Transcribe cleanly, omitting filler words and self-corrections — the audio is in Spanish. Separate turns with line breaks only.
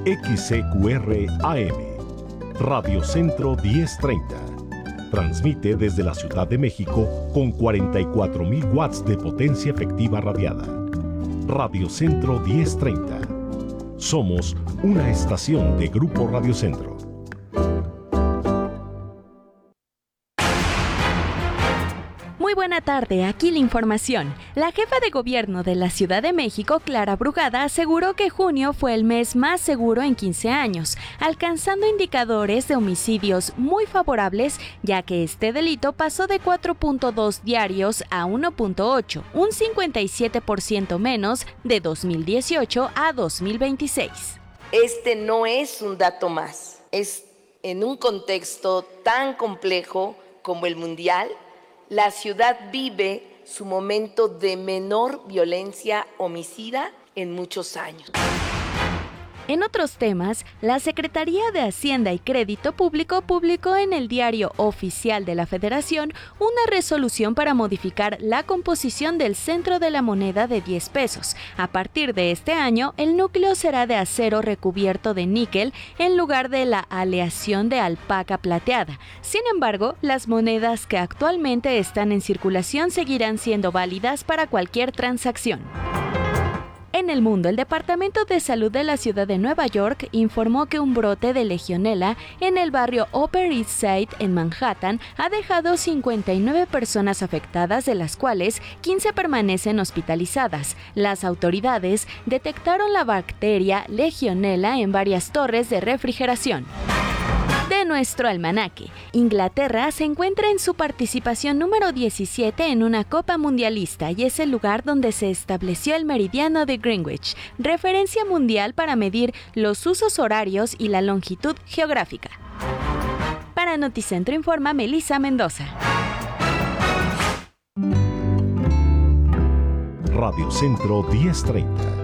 XCQR AM, Radio Centro 1030. Transmite desde la Ciudad de México con 44,000 watts de potencia efectiva radiada. Radio Centro 1030. Somos una estación de Grupo Radio Centro.
Muy buena tarde, aquí la información. La jefa de gobierno de la Ciudad de México, Clara Brugada, aseguró que junio fue el mes más seguro en 15 años, alcanzando indicadores de homicidios muy favorables, ya que este delito pasó de 4.2 diarios a 1.8, un 57% menos de 2018 a 2026.
Este no es un dato más, es en un contexto tan complejo como el mundial. La ciudad vive su momento de menor violencia homicida en muchos años.
En otros temas, la Secretaría de Hacienda y Crédito Público publicó en el Diario Oficial de la Federación una resolución para modificar la composición del centro de la moneda de 10 pesos. A partir de este año, el núcleo será de acero recubierto de níquel en lugar de la aleación de alpaca plateada. Sin embargo, las monedas que actualmente están en circulación seguirán siendo válidas para cualquier transacción. En el mundo, el Departamento de Salud de la Ciudad de Nueva York informó que un brote de legionela en el barrio Upper East Side en Manhattan ha dejado 59 personas afectadas, de las cuales 15 permanecen hospitalizadas. Las autoridades detectaron la bacteria legionela en varias torres de refrigeración. De nuestro almanaque, Inglaterra se encuentra en su participación número 17 en una Copa Mundialista y es el lugar donde se estableció el meridiano de Greenwich, referencia mundial para medir los usos horarios y la longitud geográfica. Para Noticentro informa Melissa Mendoza.
Radio Centro 1030.